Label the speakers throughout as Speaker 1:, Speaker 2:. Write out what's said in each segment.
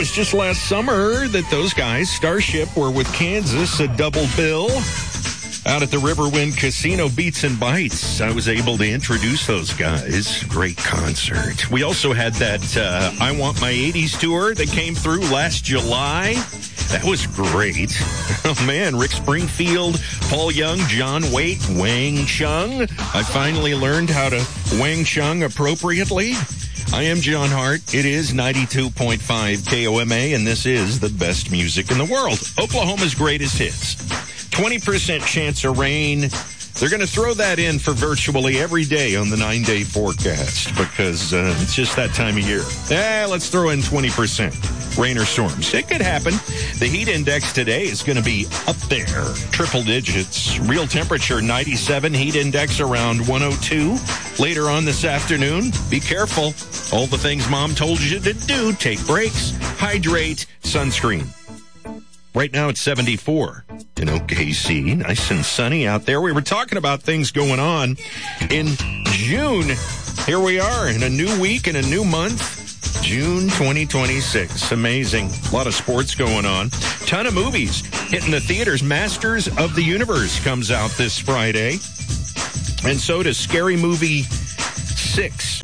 Speaker 1: was just last summer that those guys, Starship, were with Kansas, a double bill. Out at the Riverwind Casino Beats and Bites, I was able to introduce those guys. Great concert. We also had that I Want My 80s tour that came through last July. That was great. Oh, man, Rick Springfield, Paul Young, John Waite, Wang Chung. I finally learned how to Wang Chung appropriately. I am John Hart. It is 92.5 KOMA, and this is the best music in the world. Oklahoma's greatest hits. 20% chance of rain. They're going to throw that in for virtually every day on the 9-day forecast because it's just that time of year. Let's throw in 20% rain or storms. It could happen. The heat index today is going to be up there, triple digits. Real temperature 97, heat index around 102. Later on this afternoon, be careful. All the things Mom told you to do. Take breaks, hydrate, sunscreen. Right now it's 74 in OKC. Nice and sunny out there. We were talking about things going on in June. Here we are in a new week and a new month. June 2026. Amazing. A lot of sports going on. Ton of movies hitting the theaters. Masters of the Universe comes out this Friday. And so does Scary Movie 6.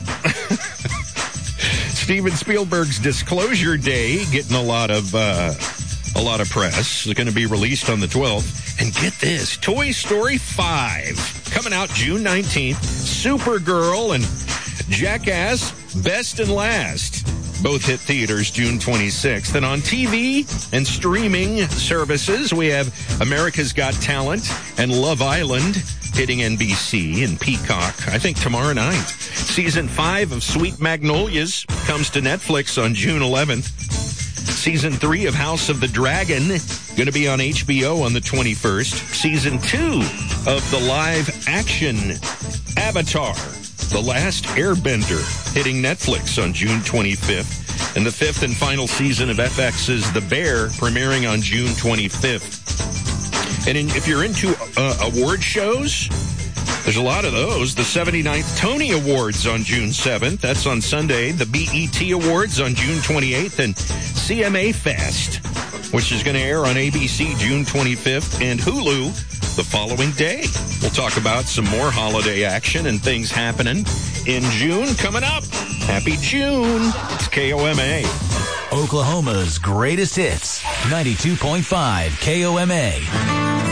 Speaker 1: Steven Spielberg's Disclosure Day getting a lot of press. It's going to be released on the 12th. And get this, Toy Story 5 coming out June 19th. Supergirl and Jackass Best and Last both hit theaters June 26th. And on TV and streaming services, we have America's Got Talent and Love Island hitting NBC and Peacock, I think, tomorrow night. Season 5 of Sweet Magnolias comes to Netflix on June 11th. Season 3 of House of the Dragon, going to be on HBO on the 21st. Season 2 of the live-action Avatar, The Last Airbender, hitting Netflix on June 25th. And the 5th and final season of FX's The Bear, premiering on June 25th. And if you're into award shows, there's a lot of those. The 79th Tony Awards on June 7th. That's on Sunday. The BET Awards on June 28th. And CMA Fest, which is going to air on ABC June 25th and Hulu the following day. We'll talk about some more holiday action and things happening in June coming up. Happy June. It's KOMA.
Speaker 2: Oklahoma's greatest hits. 92.5 KOMA.